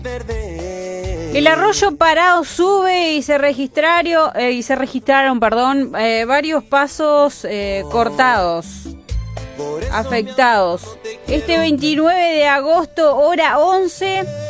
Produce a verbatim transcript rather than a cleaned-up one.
El arroyo Parado sube y se registraron, eh, y se registraron, perdón, eh, varios pasos eh, cortados, afectados. Este veintinueve de agosto, hora once,